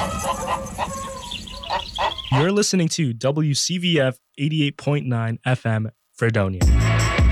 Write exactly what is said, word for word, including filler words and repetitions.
You're listening to W C V F eighty-eight point nine F M, Fredonia.